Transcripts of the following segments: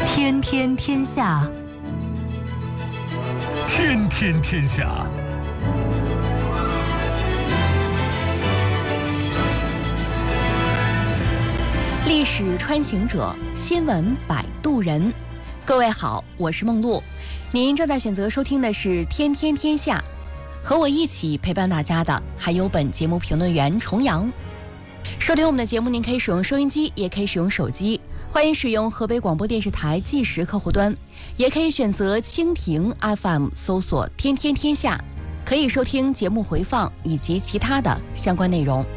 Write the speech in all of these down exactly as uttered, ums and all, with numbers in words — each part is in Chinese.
天天天下， 天天天下。 历史穿行者，新闻摆渡人。各位好，我是梦露，您正在选择收听的是《天天天下》，和我一起陪伴大家的还有本节目评论员重阳。收听我们的节目，您可以使用收音机，也可以使用手机，欢迎使用河北广播电视台即时客户端，也可以选择蜻蜓 F M 搜索“天天天下”，可以收听节目回放以及其他的相关内容。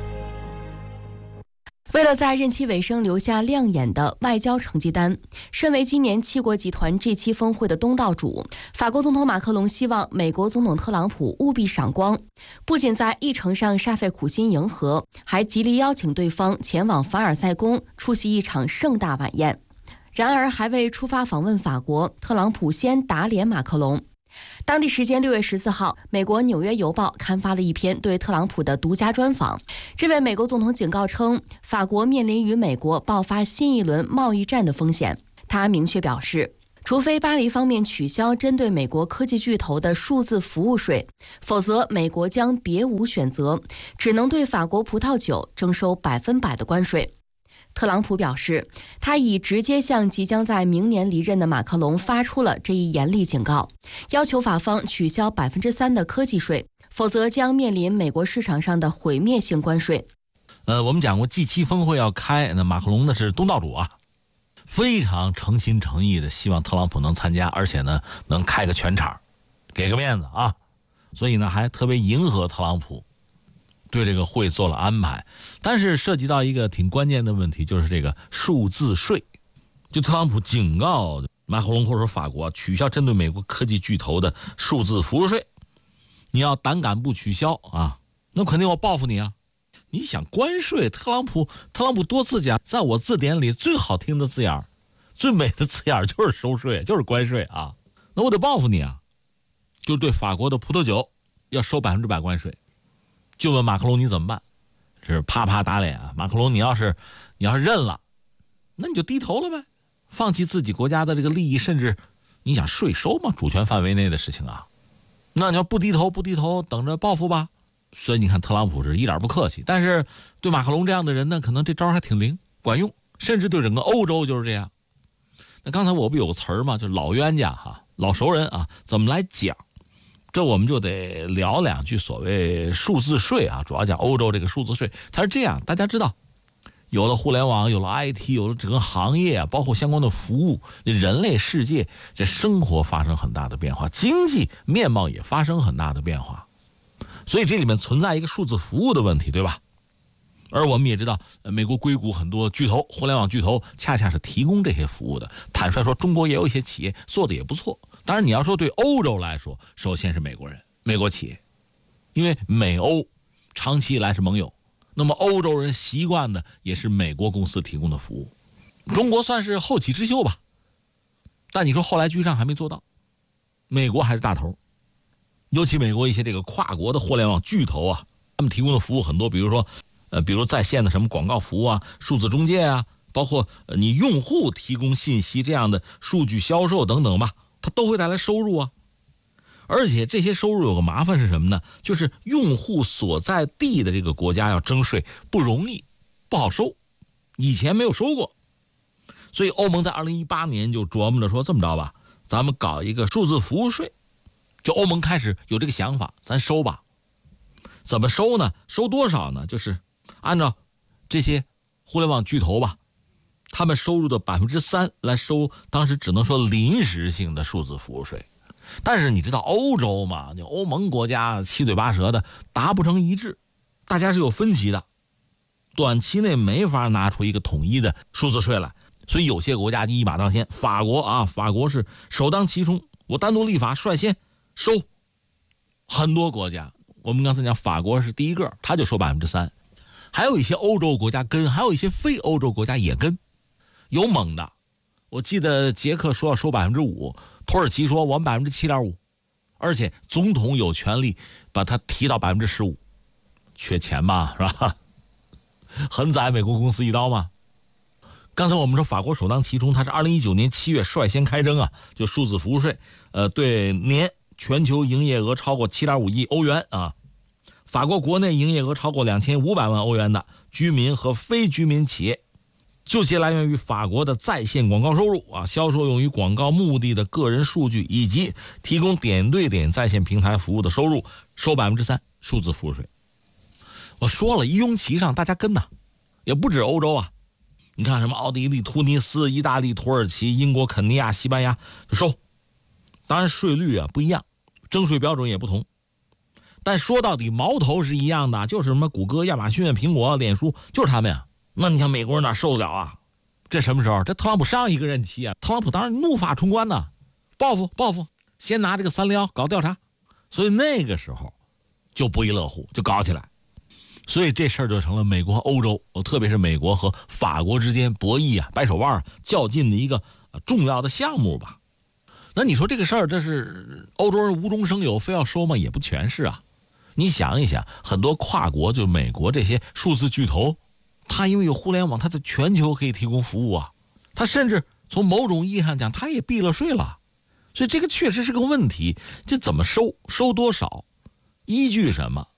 为了在任期尾声留下亮眼的外交成绩单，身为今年七国集团 G 七 峰会的东道主，法国总统马克龙希望美国总统特朗普务必赏光，不仅在议程上煞费苦心迎合，还极力邀请对方前往凡尔赛宫出席一场盛大晚宴。然而还未出发访问法国，特朗普先打脸马克龙。当地时间六月十四号，美国《纽约邮报》刊发了一篇对特朗普的独家专访。这位美国总统警告称，法国面临与美国爆发新一轮贸易战的风险。他明确表示，除非巴黎方面取消针对美国科技巨头的数字服务税，否则美国将别无选择，只能对法国葡萄酒征收百分百的关税。特朗普表示，他已直接向即将在明年离任的马克龙发出了这一严厉警告，要求法方取消百分之三的科技税，否则将面临美国市场上的毁灭性关税。 呃，我们讲过 G 七 峰会要开，那马克龙呢是东道主啊，非常诚心诚意的希望特朗普能参加，而且呢能开个全场，给个面子啊，所以呢还特别迎合特朗普，对这个会做了安排。但是涉及到一个挺关键的问题，就是这个数字税。就特朗普警告马克龙或者说法国取消针对美国科技巨头的数字服务税，你要胆敢不取消啊，那肯定我报复你啊。你想关税，特朗普特朗普多次讲，在我字典里最好听的字眼，最美的字眼就是收税，就是关税啊。那我得报复你啊，就对法国的葡萄酒要收百分之百关税。就问马克龙你怎么办？是啪啪打脸啊！马克龙，你要是你要是认了，那你就低头了呗，放弃自己国家的这个利益，甚至你想税收嘛，主权范围内的事情啊。那你要不低头不低头，等着报复吧。所以你看特朗普是一点不客气，但是对马克龙这样的人呢，可能这招还挺灵，管用，甚至对整个欧洲就是这样。那刚才我不有个词儿嘛，就老冤家哈，老熟人啊，怎么来讲？这我们就得聊两句所谓数字税啊，主要讲欧洲这个数字税。它是这样，大家知道，有了互联网，有了 I T， 有了整个行业啊，包括相关的服务，人类世界这生活发生很大的变化，经济面貌也发生很大的变化，所以这里面存在一个数字服务的问题，对吧？而我们也知道，美国硅谷很多巨头，互联网巨头恰恰是提供这些服务的。坦率说，中国也有一些企业做的也不错。当然你要说对欧洲来说，首先是美国人，美国企业，因为美欧长期以来是盟友，那么欧洲人习惯的也是美国公司提供的服务。中国算是后起之秀吧，但你说后来居上还没做到，美国还是大头。尤其美国一些这个跨国的互联网巨头啊，他们提供的服务很多，比如说呃，比如在线的什么广告服务啊、数字中介啊，包括呃你用户提供信息这样的数据销售等等吧，它都会带来收入啊。而且这些收入有个麻烦是什么呢？就是用户所在地的这个国家要征税不容易，不好收，以前没有收过。所以欧盟在二零一八年就琢磨着说，这么着吧，咱们搞一个数字服务税。就欧盟开始有这个想法，咱收吧。怎么收呢？收多少呢？就是按照这些互联网巨头吧，他们收入的百分之三来收，当时只能说临时性的数字服务税。但是你知道欧洲嘛，就欧盟国家七嘴八舌的，达不成一致，大家是有分歧的，短期内没法拿出一个统一的数字税来，所以有些国家就一马当先。法国啊，法国是首当其冲，我单独立法率先收。很多国家，我们刚才讲法国是第一个，他就收百分之三。还有一些欧洲国家跟，还有一些非欧洲国家也跟，有猛的。我记得捷克说要收百分之五，土耳其说我们百分之七点五，而且总统有权利把它提到百分之十五。缺钱嘛，是吧？很宰美国公司一刀嘛。 刚才我们说法国首当其冲，它是二零一九年七月率先开征啊，就数字服务税，呃，对年全球营业额超过 七点五亿欧元啊，法国国内营业额超过两千五百万欧元的居民和非居民企业，就其来源于法国的在线广告收入啊，销售用于广告目的的个人数据以及提供点对点在线平台服务的收入收 百分之三 数字服务税。我说了，一拥其上，大家跟呐，也不止欧洲啊。你看什么奥地利、突尼斯、意大利、土耳其、英国、肯尼亚、西班牙就收，当然税率啊不一样，征税标准也不同，但说到底矛头是一样的，就是什么谷歌、亚马逊、苹果、脸书，就是他们呀。那你想美国人哪受得了啊？这什么时候？这特朗普上一个任期啊，特朗普当然怒发冲冠呐，报复报复，先拿这个三零幺搞调查，所以那个时候就不亦乐乎，就搞起来。所以这事儿就成了美国和欧洲，特别是美国和法国之间博弈啊、掰手腕啊、较劲的一个重要的项目吧。那你说这个事儿，这是欧洲人无中生有，非要收吗？也不全是啊。你想一想，很多跨国，就美国这些数字巨头，它因为有互联网，它在全球可以提供服务啊。它甚至从某种意义上讲，它也避了税了。所以这个确实是个问题，这怎么收？收多少？依据什么？